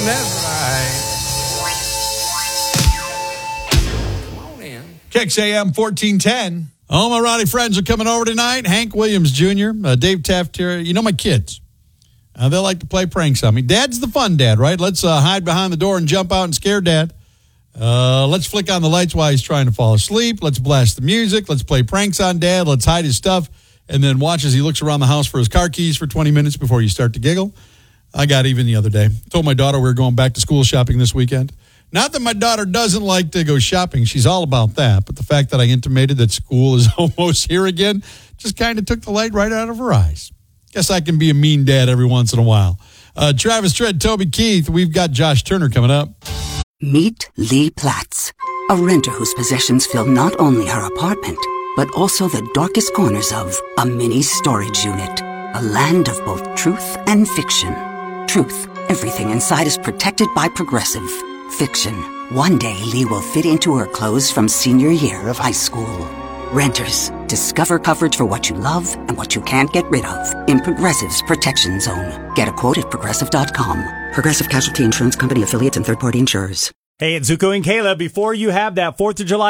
that's right. Come on in. Kicks AM 1410. All my rowdy friends are coming over tonight. Hank Williams Jr., Dave Taft here. You know my kids. They like to play pranks on me. Dad's the fun dad, right? Let's hide behind the door and jump out and scare Dad. Let's flick on the lights while he's trying to fall asleep. Let's blast the music. Let's play pranks on Dad. Let's hide his stuff. And then watch as he looks around the house for his car keys for 20 minutes before you start to giggle. I got even the other day. Told my daughter we were going back to school shopping this weekend. Not that my daughter doesn't like to go shopping. She's all about that. But the fact that I intimated that school is almost here again just kind of took the light right out of her eyes. Guess I can be a mean dad every once in a while. Travis Tritt, Toby Keith. We've got Josh Turner coming up. Meet Lee Platts, a renter whose possessions fill not only her apartment, but also the darkest corners of a mini storage unit. A land of both truth and fiction. Truth, everything inside is protected by Progressive. Fiction, one day Lee will fit into her clothes from senior year of high school. Renters, discover coverage for what you love and what you can't get rid of in Progressive's Protection Zone. Get a quote at Progressive.com. Progressive Casualty Insurance Company affiliates and third-party insurers. Hey, it's Zuko and Kayla. Before you have that 4th of July